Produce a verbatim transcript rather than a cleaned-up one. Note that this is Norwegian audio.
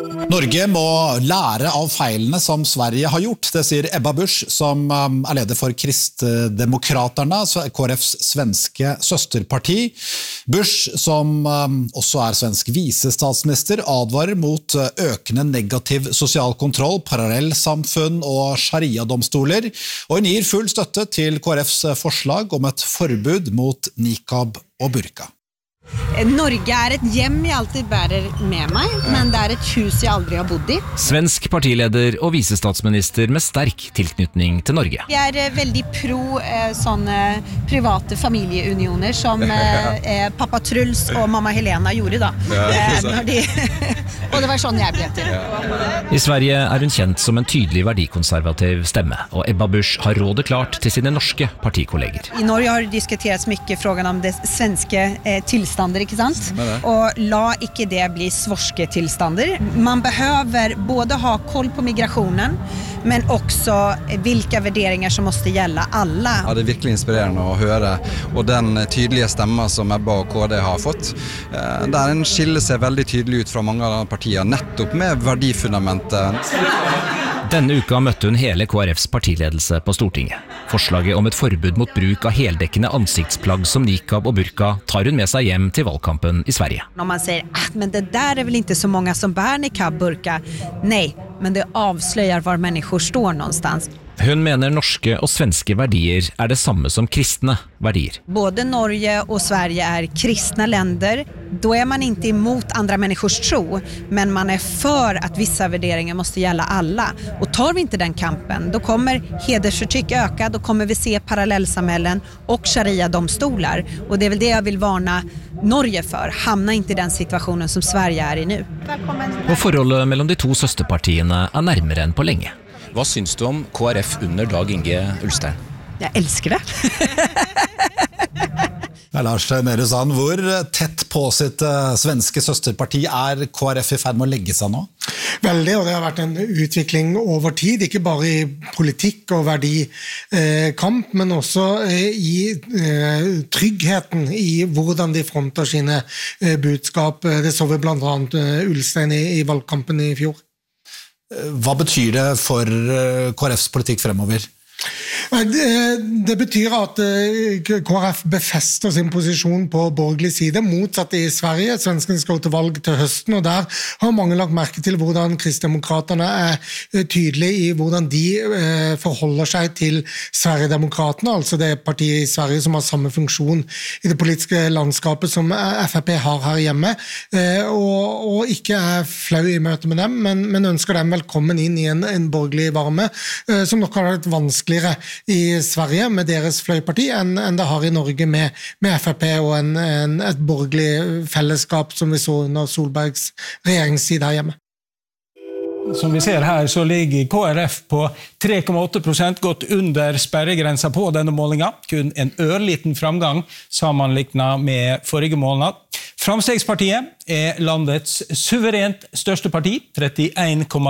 Norge må lære av feilene som Sverige har gjort, det sier Ebba Busch, som er leder for Kristdemokraterna, K R F's svenske søsterparti. Busch, som også er svensk visestatsminister, advarer mot økende negativ sosial kontroll, parallellsamfunn og sharia-domstoler, og hun gir full støtte til K R F's forslag om et forbud mot niqab og burka. Norge er et hjem jeg alltid bærer med meg, men det er et hus jeg aldri har bodd i. Svensk partileder og visestatsminister med sterk tilknytning til Norge. Vi er veldig pro eh, sånne private familieunioner som eh, pappa Truls og mamma Helena gjorde da. Eh, når de og det var sånn jeg ble til. I Sverige er hun kjent som en tydelig verdikonservativ stemme, og Ebba Busch har rådet klart til sine norske partikolleger. I Norge har det diskuterats mye frågan om det svenske eh, tilstander, ikke sant? Og la ikke det bli svorske tilstander. Man behøver både ha koll på migrasjonen, men også hvilke värderingar som måste gälla alla. Ja, det er virkelig inspirerende å høre, og den tydelige stemmen som Ebba og K D har fått, der den skiller seg veldig tydelig ut fra mange av partier, nettopp med verdifundamentet. Denne uka møtte hun hele K R F's partiledelse på Stortinget. Forslaget om et forbud mot bruk av heldekkende ansiktsplagg som niqab og burka tar hun med seg hjem til valgkampen i Sverige. Når man sier, ah, men det der er vel ikke så mange som bär niqab burka. Nei, men det avsløyer hvor mennesker står någonstans. Hun mener norske og svenske verdier er det samme som kristne verdier. Både Norge og Sverige er kristne länder. Då är man inte emot andra människors tro, men man är för att vissa värderingar måste gälla alla. Och tar vi inte den kampen, då kommer hedersförtryck öka, då kommer vi se parallellsamhällen och sharia-domstolar. Och det är väl det jag vill varna Norge för. Hamna inte i den situationen som Sverige är i nu. Og forholdet mellom de to søsterpartiene er nærmere enn på lenge. Hva syns du om K R F under Dag Inge Ulstein? Jeg elsker det. Ja, Lars Nehru Sand, hvor tett på sitt uh, svenske søsterparti er K R F i ferd med å legge seg nå? Veldig, og det har vært en utvikling over tid, ikke bare i politikk og verdikamp, eh, men også eh, i eh, tryggheten i hvordan de fronter sine eh, budskap. Det så vi blant annet uh, Ulstein i, i valgkampen i fjor. Hva betyr det for K R F's politikk fremover? Det, det betyr at K R F befester sin posisjon på borgerlig side, motsatt i Sverige. Svenskene skal til valg til høsten, og der har mange lagt merke til hvordan Kristdemokraterna er tydelige i hvordan de forholder seg til Sverigedemokraterna, altså det partiet i Sverige som har samme funksjon i det politiske landskapet som F R P har her hjemme, og, og ikke er flau i møte med dem, men, men ønsker dem velkommen inn i en, en borgerlig varme, som nok har vært vanskeligere i Sverige med deres fløyparti enn, enn det har i Norge med, med F R P og en, en, et borgerlig fellesskap som vi så under Solbergs regjeringstid her hjemme. Som vi ser her så ligger K R F på tre komma åtte prosent, gått under sperregrensa på denne målingen. Kun en ørliten framgang sammenlignet med forrige måned. Framstegspartiet er landets suverent største parti, trettien komma